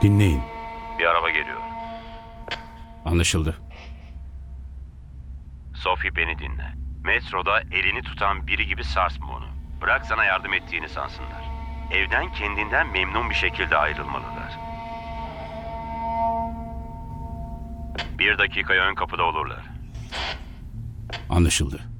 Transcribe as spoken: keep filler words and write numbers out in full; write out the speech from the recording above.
Dinleyin. Bir araba geliyor. Anlaşıldı. Sophie beni dinle. Metroda elini tutan biri gibi sarsma onu. Bırak sana yardım ettiğini sansınlar. Evden kendinden memnun bir şekilde ayrılmalılar. Bir dakikaya ön kapıda olurlar. Anlaşıldı.